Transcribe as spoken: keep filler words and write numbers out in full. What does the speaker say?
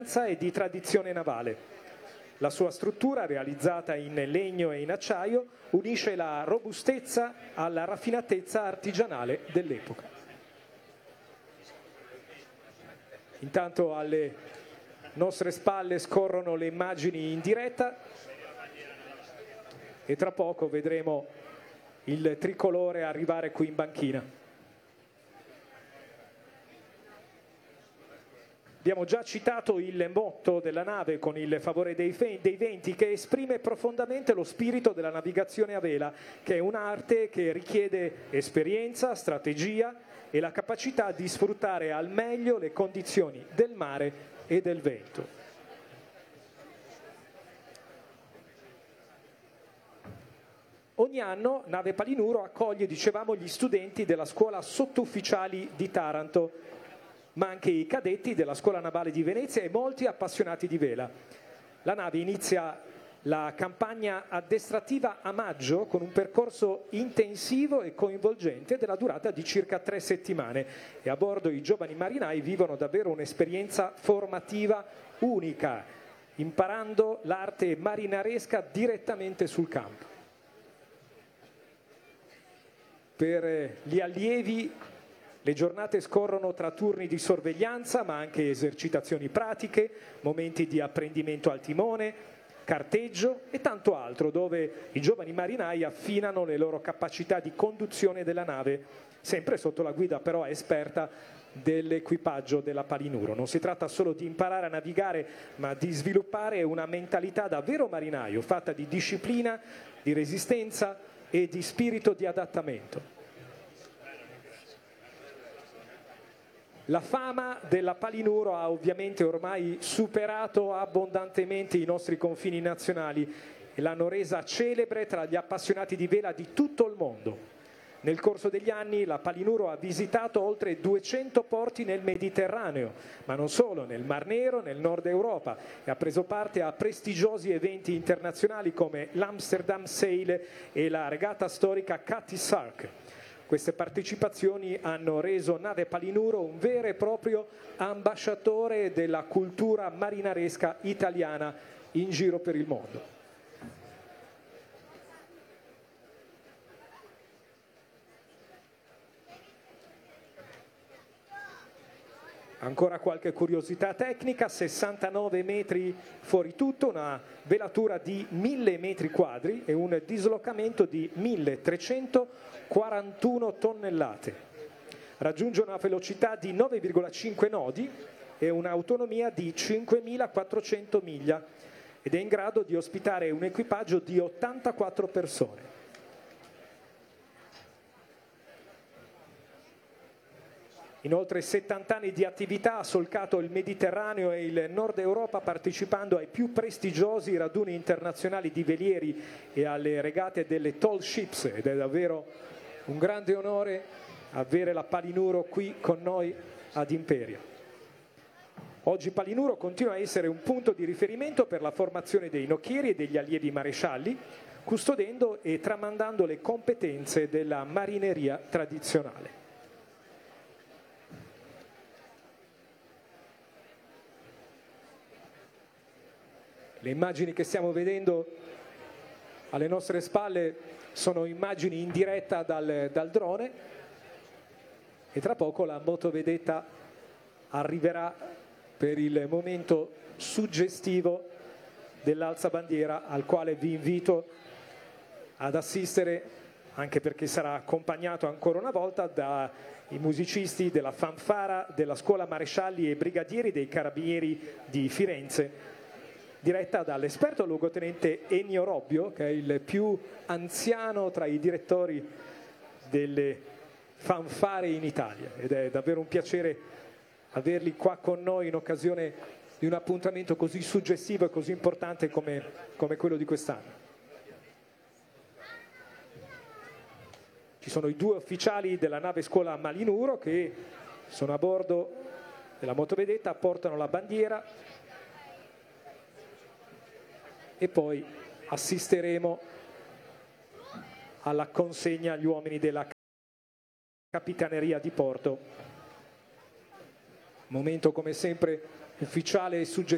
e di tradizione navale. La sua struttura, realizzata in legno e in acciaio, unisce la robustezza alla raffinatezza artigianale dell'epoca. Intanto alle nostre spalle scorrono le immagini in diretta e tra poco vedremo il tricolore arrivare qui in banchina. Abbiamo già citato il motto della nave con il favore dei, dei venti, che esprime profondamente lo spirito della navigazione a vela, che è un'arte che richiede esperienza, strategia e la capacità di sfruttare al meglio le condizioni del mare e del vento. Ogni anno Nave Palinuro accoglie, dicevamo, gli studenti della scuola sottufficiali di Taranto, ma anche i cadetti della Scuola Navale di Venezia e molti appassionati di vela. La nave inizia la campagna addestrativa a maggio con un percorso intensivo e coinvolgente della durata di circa tre settimane e a bordo i giovani marinai vivono davvero un'esperienza formativa unica, imparando l'arte marinaresca direttamente sul campo. Per gli allievi le giornate scorrono tra turni di sorveglianza, ma anche esercitazioni pratiche, momenti di apprendimento al timone, carteggio e tanto altro, dove i giovani marinai affinano le loro capacità di conduzione della nave, sempre sotto la guida però esperta dell'equipaggio della Palinuro. Non si tratta solo di imparare a navigare, ma di sviluppare una mentalità da vero marinaio, fatta di disciplina, di resistenza e di spirito di adattamento. La fama della Palinuro ha ovviamente ormai superato abbondantemente i nostri confini nazionali e l'hanno resa celebre tra gli appassionati di vela di tutto il mondo. Nel corso degli anni la Palinuro ha visitato oltre duecento porti nel Mediterraneo, ma non solo, nel Mar Nero, nel nord Europa, e ha preso parte a prestigiosi eventi internazionali come l'Amsterdam Sail e la regata storica Cutty Sark. Queste partecipazioni hanno reso Nave Palinuro un vero e proprio ambasciatore della cultura marinaresca italiana in giro per il mondo. Ancora qualche curiosità tecnica: sessantanove metri fuori tutto, una velatura di mille metri quadri e un dislocamento di milletrecentoquarantuno tonnellate. Raggiunge una velocità di nove virgola cinque nodi e un'autonomia di cinquemilaquattrocento miglia ed è in grado di ospitare un equipaggio di ottantaquattro persone. In oltre settanta anni di attività ha solcato il Mediterraneo e il Nord Europa, partecipando ai più prestigiosi raduni internazionali di velieri e alle regate delle tall ships, ed è davvero un grande onore avere la Palinuro qui con noi ad Imperia. Oggi Palinuro continua a essere un punto di riferimento per la formazione dei nocchieri e degli allievi marescialli, custodendo e tramandando le competenze della marineria tradizionale. Le immagini che stiamo vedendo alle nostre spalle sono immagini in diretta dal, dal drone e tra poco la motovedetta arriverà per il momento suggestivo dell'alzabandiera, al quale vi invito ad assistere, anche perché sarà accompagnato ancora una volta dai musicisti della fanfara della Scuola Marescialli e Brigadieri dei Carabinieri di Firenze, diretta dall'esperto luogotenente Ennio Robbio, che è il più anziano tra i direttori delle fanfare in Italia, ed è davvero un piacere averli qua con noi in occasione di un appuntamento così suggestivo e così importante come, come quello di quest'anno. Ci sono i due ufficiali della nave scuola Palinuro che sono a bordo della motovedetta, portano la bandiera e poi assisteremo alla consegna agli uomini della Capitaneria di Porto. Momento come sempre ufficiale e suggestivo.